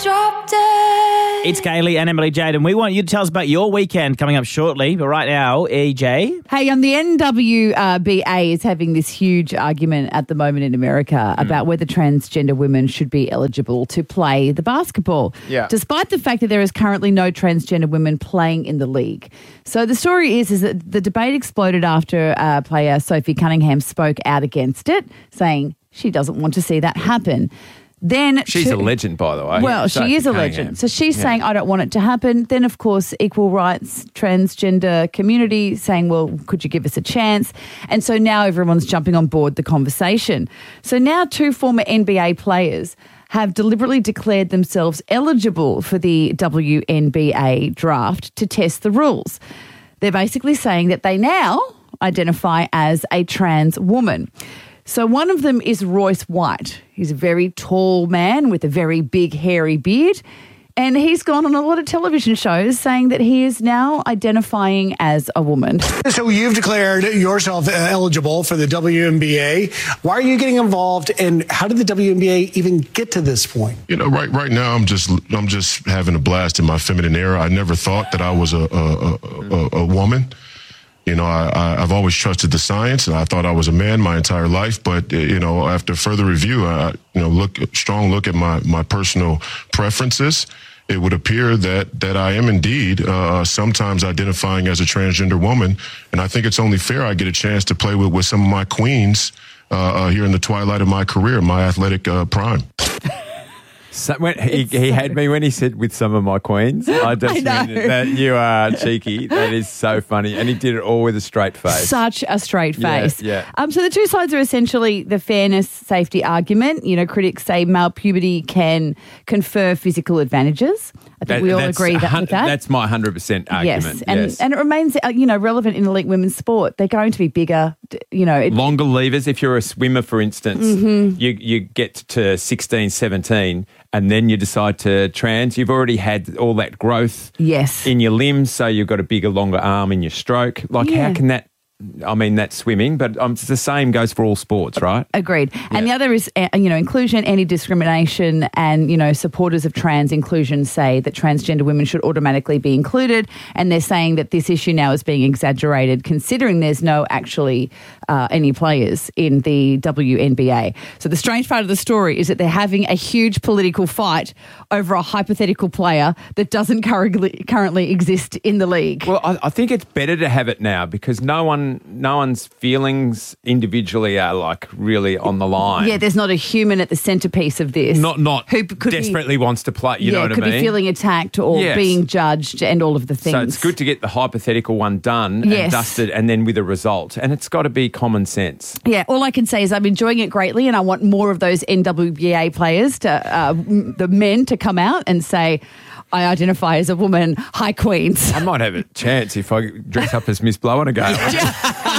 drop dead. It's Kaylee and Emily Jade, and we want you to tell us about your weekend coming up shortly. But right now, EJ. Hey, the NWBA is having this huge argument at the moment in America about whether transgender women should be eligible to play the basketball. Yeah. Despite the fact that there is currently no transgender women playing in the league. So the story is that the debate exploded after player Sophie Cunningham spoke out against it, saying she doesn't want to see that happen. Then She's a legend, by the way. Well, Sophie she is a Cunningham. legend. So she's saying, I don't want it to happen. Then, of course, equal rights, transgender community saying, well, could you give us a chance? And so now everyone's jumping on board the conversation. So now 2 former NBA players have deliberately declared themselves eligible for the WNBA draft to test the rules. They're basically saying that they now identify as a trans woman. So one of them is Royce White. He's a very tall man with a very big hairy beard. And he's gone on a lot of television shows saying that he is now identifying as a woman. So you've declared yourself eligible for the WNBA. Why are you getting involved, and how did the WNBA even get to this point? You know, right now I'm just having a blast in my feminine era. I never thought that I was a woman. You know, I've always trusted the science, and I thought I was a man my entire life. But you know, after further review, strong look at my personal preferences, it would appear that I am indeed sometimes identifying as a transgender woman, and I think it's only fair I get a chance to play with some of my queens here in the twilight of my career, my athletic prime. So when he had me when he said with some of my queens. I just mean that you are cheeky. That is so funny. And he did it all with a straight face. Such a straight face. Yeah. So the two sides are essentially the fairness, safety argument. You know, critics say male puberty can confer physical advantages. I think we all agree with that. That's my 100% argument. Yes. And it remains, relevant in elite women's sport. They're going to be bigger, Longer levers. If you're a swimmer, for instance, you get to 16, 17, and then you decide to trans. You've already had all that growth in your limbs, so you've got a bigger, longer arm in your stroke. How can that... I mean, that's swimming, but it's the same goes for all sports, right? Agreed. Yeah. And the other is, inclusion, anti-discrimination, and, supporters of trans inclusion say that transgender women should automatically be included, and they're saying that this issue now is being exaggerated considering there's no actually any players in the WNBA. So the strange part of the story is that they're having a huge political fight over a hypothetical player that doesn't currently exist in the league. Well, I think it's better to have it now because no one's feelings individually are really on the line. Yeah, there's not a human at the centerpiece of this. Not who could desperately wants to play. You know what I mean? Could be feeling attacked or being judged and all of the things. So it's good to get the hypothetical one done and dusted, and then with a result. And it's got to be common sense. Yeah, all I can say is I'm enjoying it greatly, and I want more of those NWBA players the men to come out and say, I identify as a woman. Hi, Queens. I might have a chance if I dress up as Miss Blow on a game.